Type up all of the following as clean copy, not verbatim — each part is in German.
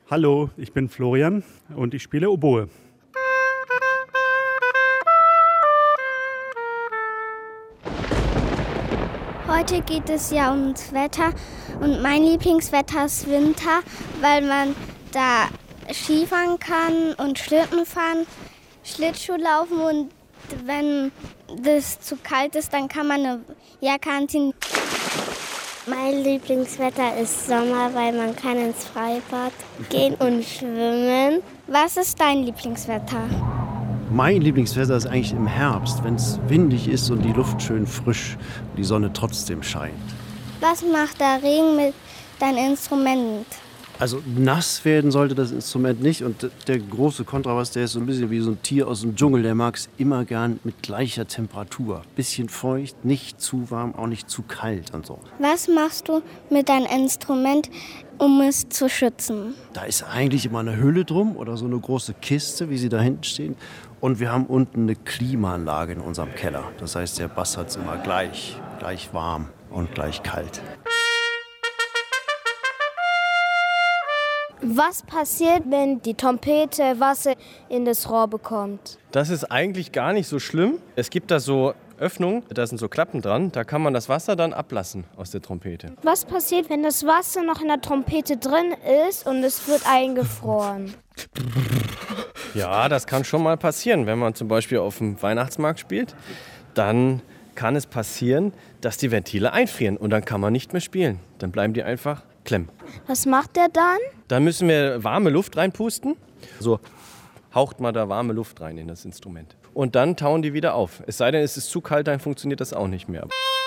Hallo, ich bin Florian und ich spiele Oboe. Heute geht es ja ums Wetter und mein Lieblingswetter ist Winter, weil man da Skifahren kann und Schlitten fahren, Schlittschuh laufen und wenn das zu kalt ist, dann kann man eine Jacke anziehen. Mein Lieblingswetter ist Sommer, weil man kann ins Freibad gehen und schwimmen. Was ist dein Lieblingswetter? Mein Lieblingswetter ist eigentlich im Herbst, wenn es windig ist und die Luft schön frisch und die Sonne trotzdem scheint. Was macht der Regen mit deinem Instrument? Also nass werden sollte das Instrument nicht und der große Kontrabass, der ist so ein bisschen wie so ein Tier aus dem Dschungel, der mag es immer gern mit gleicher Temperatur. Bisschen feucht, nicht zu warm, auch nicht zu kalt und so. Was machst du mit deinem Instrument, um es zu schützen? Da ist eigentlich immer eine Hülle drum oder so eine große Kiste, wie sie da hinten stehen. Und wir haben unten eine Klimaanlage in unserem Keller. Das heißt, der Bass hat es immer gleich warm und gleich kalt. Was passiert, wenn die Trompete Wasser in das Rohr bekommt? Das ist eigentlich gar nicht so schlimm. Es gibt da so Öffnungen, da sind so Klappen dran, da kann man das Wasser dann ablassen aus der Trompete. Was passiert, wenn das Wasser noch in der Trompete drin ist und es wird eingefroren? Ja, das kann schon mal passieren. Wenn man zum Beispiel auf dem Weihnachtsmarkt spielt, dann kann es passieren, dass die Ventile einfrieren und dann kann man nicht mehr spielen. Dann bleiben die einfach klemmen. Was macht der dann? Dann müssen wir warme Luft reinpusten. So haucht man da warme Luft rein in das Instrument. Und dann tauen die wieder auf. Es sei denn, es ist zu kalt, dann funktioniert das auch nicht mehr.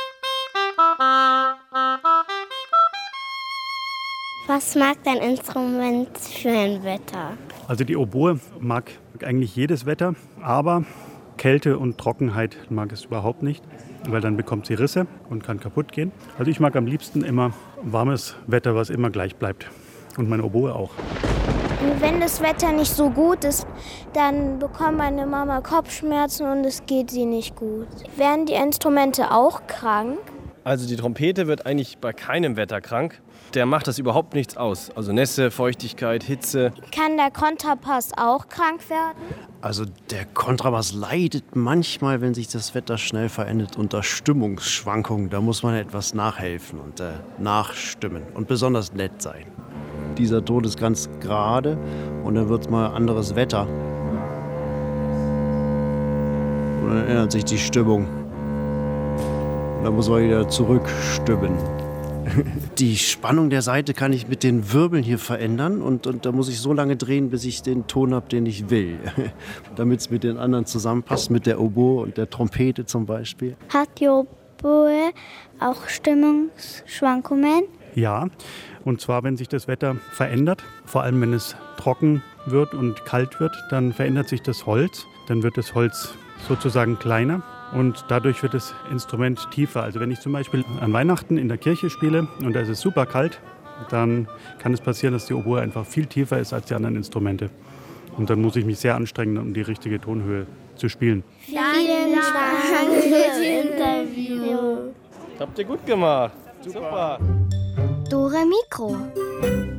Was mag dein Instrument für ein Wetter? Also die Oboe mag eigentlich jedes Wetter, aber Kälte und Trockenheit mag es überhaupt nicht, weil dann bekommt sie Risse und kann kaputt gehen. Also ich mag am liebsten immer warmes Wetter, was immer gleich bleibt. Und meine Oboe auch. Und wenn das Wetter nicht so gut ist, dann bekommt meine Mama Kopfschmerzen und es geht sie nicht gut. Werden die Instrumente auch krank? Also die Trompete wird eigentlich bei keinem Wetter krank. Der macht das überhaupt nichts aus. Also Nässe, Feuchtigkeit, Hitze. Kann der Kontrabass auch krank werden? Also der Kontrabass leidet manchmal, wenn sich das Wetter schnell verändert, unter Stimmungsschwankungen. Da muss man etwas nachhelfen und nachstimmen und besonders nett sein. Dieser Ton ist ganz gerade und dann wird es mal anderes Wetter. Und dann ändert sich die Stimmung. Und dann muss man wieder zurückstimmen. Die Spannung der Saite kann ich mit den Wirbeln hier verändern und da muss ich so lange drehen, bis ich den Ton habe, den ich will. Damit es mit den anderen zusammenpasst, mit der Oboe und der Trompete zum Beispiel. Hat die Oboe auch Stimmungsschwankungen? Ja, und zwar, wenn sich das Wetter verändert, vor allem wenn es trocken wird und kalt wird, dann verändert sich das Holz. Dann wird das Holz sozusagen kleiner. Und dadurch wird das Instrument tiefer. Also wenn ich zum Beispiel an Weihnachten in der Kirche spiele und da ist es super kalt, dann kann es passieren, dass die Oboe einfach viel tiefer ist als die anderen Instrumente. Und dann muss ich mich sehr anstrengen, um die richtige Tonhöhe zu spielen. Vielen Dank für das Interview. Habt ihr gut gemacht. Super. Dore Mikro.